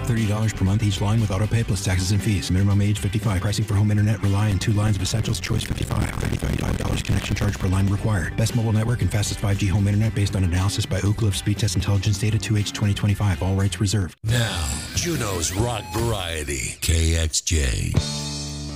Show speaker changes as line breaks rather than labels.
$30 per month each line with autopay plus taxes and fees. Minimum age 55. Pricing for home internet. Rely on 2 lines of Essentials. Choice 55. $35 connection charge per line required. Best mobile network and fastest 5G home internet based on analysis by Ookla of Speed Test Intelligence Data 2H 2025. All rights reserved.
Now, Juno's Rock Variety, KXJ.